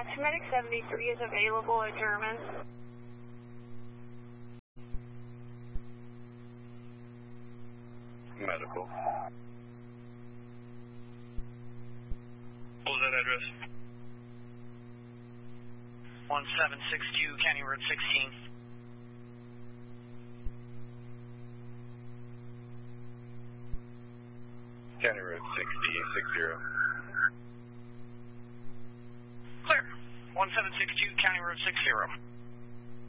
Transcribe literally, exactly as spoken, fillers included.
Medic seventy-three is available at German. Medical. What was that address? one seven six two, County Road sixteen. County Road sixty, six zero. Clear. one seven six two, County Road six zero.